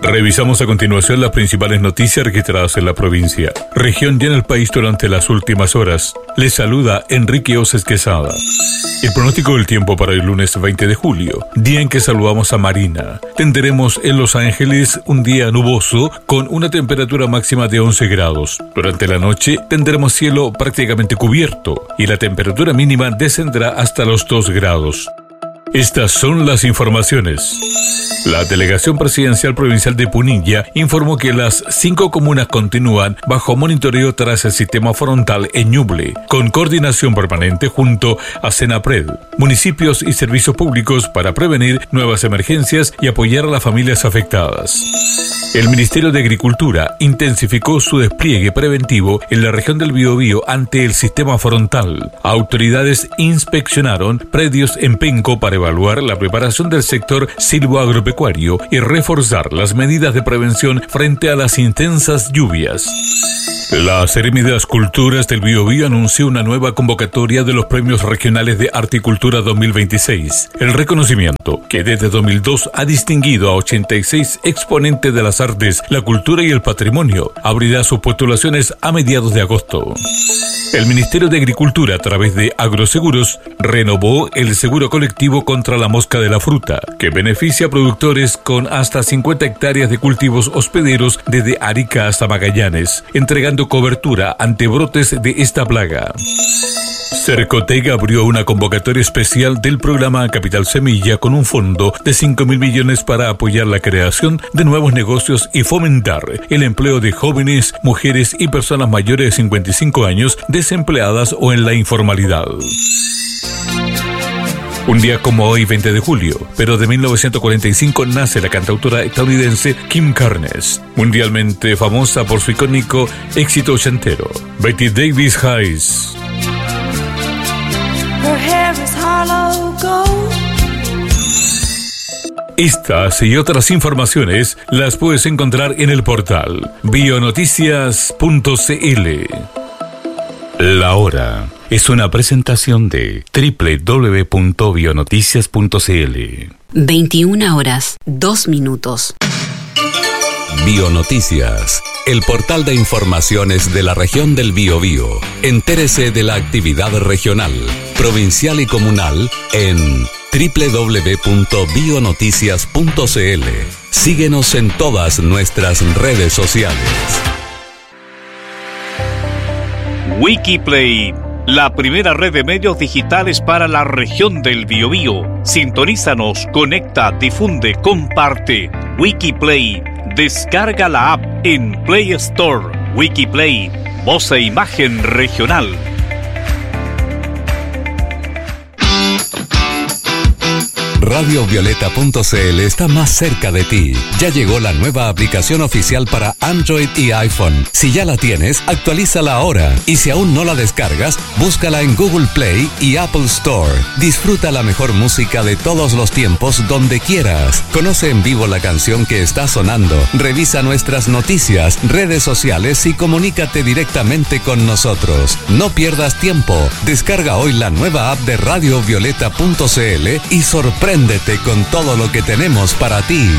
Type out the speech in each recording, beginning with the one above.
Revisamos a continuación las principales noticias registradas en la provincia, región y en el país durante las últimas horas. Les saluda Enrique Oses Quesada. El pronóstico del tiempo para el lunes 20 de julio, día en que saludamos a Marina. Tendremos en Los Ángeles un día nuboso con una temperatura máxima de 11 grados. Durante la noche tendremos cielo prácticamente cubierto y la temperatura mínima descenderá hasta los 2 grados. Estas son las informaciones. La Delegación Presidencial Provincial de Punilla informó que las 5 comunas continúan bajo monitoreo tras el sistema frontal en Ñuble, con coordinación permanente junto a Senapred, municipios y servicios públicos para prevenir nuevas emergencias y apoyar a las familias afectadas. El Ministerio de Agricultura intensificó su despliegue preventivo en la región del Biobío ante el sistema frontal. Autoridades inspeccionaron predios en Penco para evaluar la preparación del sector silvoagropecuario y reforzar las medidas de prevención frente a las intensas lluvias. La Seremi de las Culturas del Biobío anunció una nueva convocatoria de los Premios Regionales de Articultura 2026. El reconocimiento, que desde 2002 ha distinguido a 86 exponentes de las artes, la cultura y el patrimonio, abrirá sus postulaciones a mediados de agosto. El Ministerio de Agricultura, a través de Agroseguros, renovó el seguro colectivo contra la mosca de la fruta, que beneficia a productores con hasta 50 hectáreas de cultivos hospederos desde Arica hasta Magallanes, entregando cobertura ante brotes de esta plaga. Cercotec abrió una convocatoria especial del programa Capital Semilla con un fondo de 5.000 millones para apoyar la creación de nuevos negocios y fomentar el empleo de jóvenes, mujeres y personas mayores de 55 años desempleadas o en la informalidad. Un día como hoy, 20 de julio, pero de 1945, nace la cantautora estadounidense Kim Carnes, mundialmente famosa por su icónico éxito ochentero, Betty Davis Hayes. Estas y otras informaciones las puedes encontrar en el portal bionoticias.cl. La hora es una presentación de www.bionoticias.cl. 21 horas, 2 minutos. Bionoticias, el portal de informaciones de la región del Biobío. Entérese de la actividad regional, provincial y comunal en www.bionoticias.cl. Síguenos en todas nuestras redes sociales. Wikiplay, la primera red de medios digitales para la región del Biobío. Sintonízanos, conecta, difunde, comparte. Wikiplay, descarga la app en Play Store. Wikiplay, voz e imagen regional. Radiovioleta.cl está más cerca de ti. Ya llegó la nueva aplicación oficial para Android y iPhone. Si ya la tienes, actualízala ahora. Y si aún no la descargas, búscala en Google Play y Apple Store. Disfruta la mejor música de todos los tiempos donde quieras. Conoce en vivo la canción que está sonando. Revisa nuestras noticias, redes sociales y comunícate directamente con nosotros. No pierdas tiempo. Descarga hoy la nueva app de Radiovioleta.cl y sorpréndete con todo lo que tenemos para ti.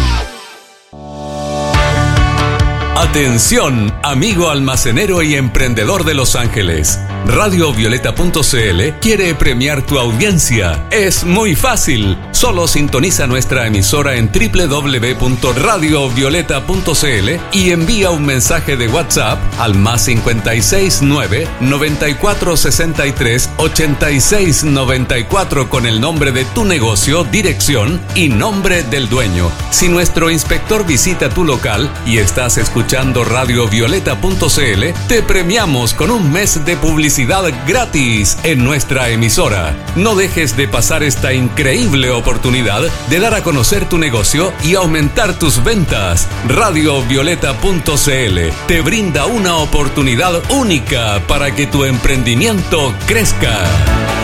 Atención, amigo almacenero y emprendedor de Los Ángeles. Radiovioleta.cl quiere premiar tu audiencia. Es muy fácil. Solo sintoniza nuestra emisora en www.radiovioleta.cl y envía un mensaje de WhatsApp al +56 9 94 63 86 94 con el nombre de tu negocio, dirección y nombre del dueño. Si nuestro inspector visita tu local y estás escuchando Radiovioleta.cl, te premiamos con un mes de publicidad gratis en nuestra emisora. No dejes de pasar esta increíble oportunidad de dar a conocer tu negocio y aumentar tus ventas. Radiovioleta.cl te brinda una oportunidad única para que tu emprendimiento crezca.